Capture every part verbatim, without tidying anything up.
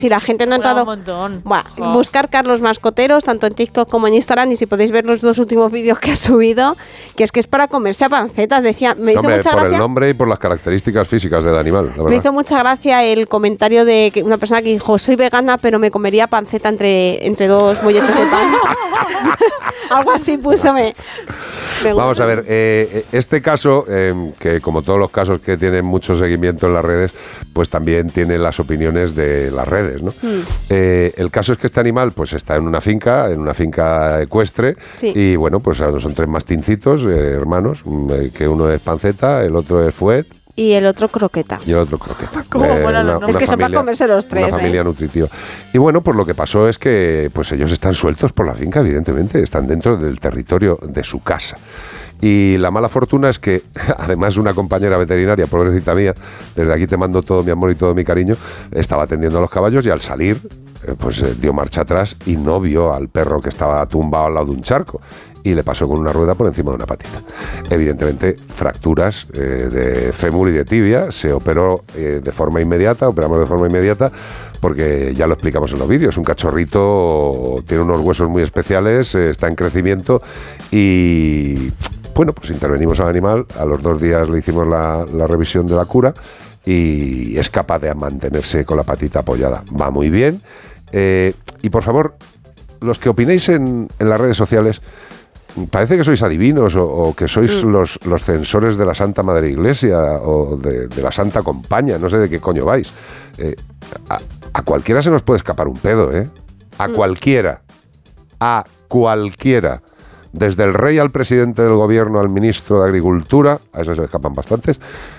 Si la gente no ha entrado, un montón. Bueno, Oh. buscar Carlos Mascoteros, tanto en TikTok como en Instagram, y si podéis ver los dos últimos vídeos que ha subido, que es que es para comerse a pancetas. Decía, me hizo Hombre, mucha por gracia. el nombre y por las características físicas del animal, la Me verdad. hizo mucha gracia el comentario de que una persona que dijo, soy vegana, pero me comería panceta entre, entre dos molletes de pan. Algo así puso. Me, me Vamos a ver, eh, este caso, eh, que como todos los casos que tienen mucho seguimiento en las redes, pues también tiene las opiniones de las redes, ¿no? Hmm. Eh, el caso es que este animal pues está en una finca, en una finca ecuestre, Sí. y bueno, pues son tres mastincitos, eh, hermanos, mm, que uno es panceta, el otro es fuet, Y el otro croqueta. y el otro croqueta. ¿Cómo molan los nombres? Es que son para comerse los tres, Una ¿eh? familia nutritiva. Y bueno, pues lo que pasó es que pues ellos están sueltos por la finca, evidentemente, están dentro del territorio de su casa. Y la mala fortuna es que, además de una compañera veterinaria, pobrecita mía, desde aquí te mando todo mi amor y todo mi cariño, estaba atendiendo a los caballos y al salir, eh, pues eh, dio marcha atrás y no vio al perro que estaba tumbado al lado de un charco. Y le pasó con una rueda por encima de una patita. Evidentemente, fracturas eh, de fémur y de tibia. Se operó eh, de forma inmediata, operamos de forma inmediata, porque ya lo explicamos en los vídeos. Un cachorrito tiene unos huesos muy especiales, eh, está en crecimiento y, bueno, pues intervenimos al animal. A los dos días le hicimos la, la revisión de la cura y es capaz de mantenerse con la patita apoyada. Va muy bien. Eh, y por favor, los que opinéis en, en las redes sociales, parece que sois adivinos o, o que sois Mm. los, los censores de la Santa Madre Iglesia o de, de la Santa Compaña, no sé de qué coño vais. Eh, a, a cualquiera se nos puede escapar un pedo, ¿eh? A Mm. cualquiera. A cualquiera. Desde el rey al presidente del gobierno, al ministro de Agricultura, a esos se escapan bastantes,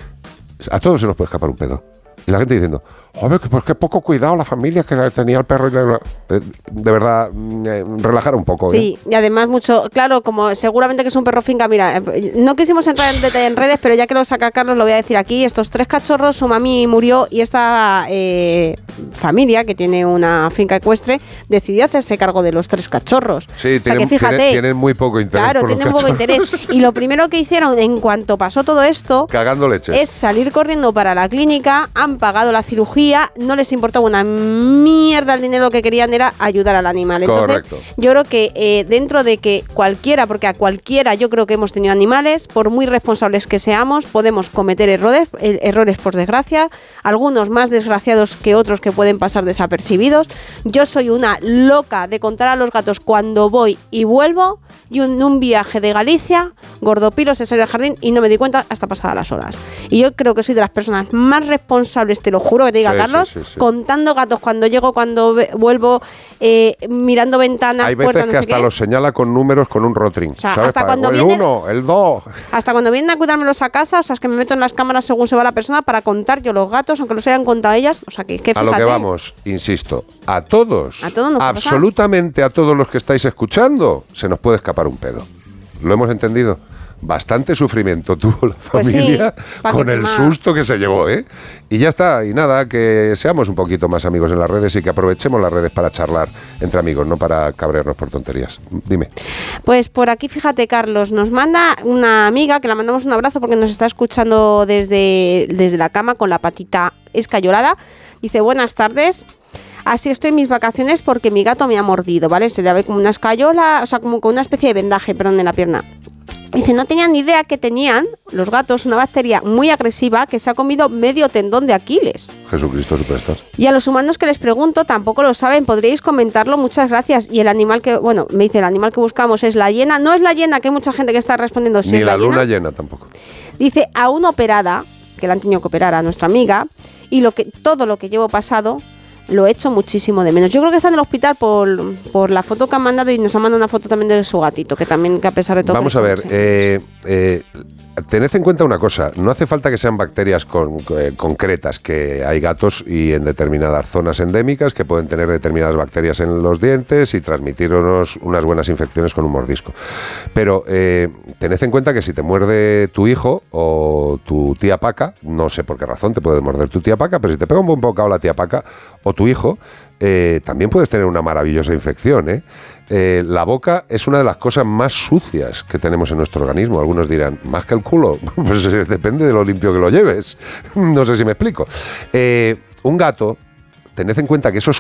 a todos se nos puede escapar un pedo. Y la gente diciendo, joder, pues qué poco cuidado la familia que tenía el perro. Y la... De, de verdad, eh, relajar un poco. Sí, ¿eh? y además mucho, claro, como seguramente que es un perro finca, mira, eh, no quisimos entrar en detalle en redes, pero ya que lo saca Carlos lo voy a decir aquí, estos tres cachorros, su mami murió y esta eh, familia que tiene una finca ecuestre decidió hacerse cargo de los tres cachorros. Sí, O sea, tienen, que fíjate, tienen, tienen muy poco interés. claro, por los tienen poco cachorros. interés. Y lo primero que hicieron en cuanto pasó todo esto Cagando leche. es salir corriendo para la clínica, han pagado la cirugía, no les importaba una mierda el dinero, lo que querían era ayudar al animal. Entonces, Correcto. yo creo que eh, dentro de que cualquiera, porque a cualquiera yo creo que hemos tenido animales, por muy responsables que seamos, podemos cometer errores, eh, errores por desgracia, algunos más desgraciados que otros que pueden pasar desapercibidos. Yo soy una loca de contar a los gatos cuando voy y vuelvo, y un, un viaje de Galicia, Gordopilo se salió al jardín y no me di cuenta hasta pasadas las horas. Y yo creo que soy de las personas más responsables, te lo juro que te diga, Sí, Carlos, sí, sí, sí. contando gatos cuando llego, cuando ve- vuelvo, eh, mirando ventanas, Hay veces puertas, no que sé hasta qué. los señala con números con un rotring. O sea, ¿sabes? hasta Para- cuando el vienen- uno, el dos. Hasta cuando vienen a cuidármelos a casa, o sea, es que me meto en las cámaras según se va la persona para contar yo los gatos, aunque los hayan contado ellas. O sea, que, que A lo fíjate. que vamos, insisto, a todos, A todos nos pasa. absolutamente a todos los que estáis escuchando, se nos puede escapar un pedo. ¿Lo hemos entendido? Bastante sufrimiento tuvo la Pues sí, familia pa' con que el más. susto que se llevó, ¿eh? Y ya está, y nada, que seamos un poquito más amigos en las redes y que aprovechemos las redes para charlar entre amigos, no para cabrearnos por tonterías. Dime. Pues por aquí, fíjate, Carlos, nos manda una amiga, que la mandamos un abrazo porque nos está escuchando desde, desde la cama con la patita escayolada. Dice, buenas tardes. Así estoy en mis vacaciones porque mi gato me ha mordido, ¿vale? Se le ve como una escayola, o sea, como con una especie de vendaje, perdón, en la pierna. Dice, no tenían ni idea que tenían los gatos una bacteria muy agresiva que se ha comido medio tendón de Aquiles. Jesucristo Superstar. Y a los humanos que les pregunto tampoco lo saben, podríais comentarlo, muchas gracias. Y el animal que, bueno, me dice, el animal que buscamos es la hiena. No es la hiena, que hay mucha gente que está respondiendo si Ni es la la luna hiena. llena tampoco. Dice, aún operada, que la han tenido que operar a nuestra amiga, y lo que todo lo que llevo pasado lo he hecho muchísimo de menos. Yo creo que está en el hospital por, por la foto que han mandado, y nos han mandado una foto también de su gatito, que también, que a pesar de todo... Vamos que a le ver, echamos de menos. eh, eh, tened en cuenta una cosa, no hace falta que sean bacterias con- eh, concretas, que hay gatos y en determinadas zonas endémicas que pueden tener determinadas bacterias en los dientes y transmitirnos unas buenas infecciones con un mordisco. Pero eh, tened en cuenta que si te muerde tu hijo o tu tía Paca, no sé por qué razón te puede morder tu tía Paca, pero si te pega un buen bocado la tía Paca o tu hijo, eh, también puedes tener una maravillosa infección, ¿eh? Eh, la boca es una de las cosas más sucias que tenemos en nuestro organismo. Algunos dirán, ¿más que el culo? Pues eh, depende de lo limpio que lo lleves. No sé si me explico. Eh, un gato, tened en cuenta que esos